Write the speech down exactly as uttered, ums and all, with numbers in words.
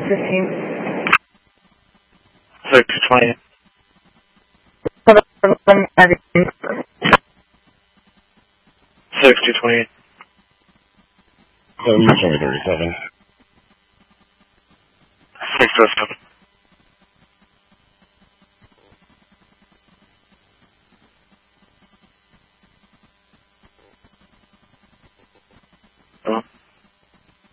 fifteen. six twenty. sixty twenty-eight. seven twenty thirty-seven. six oh seven.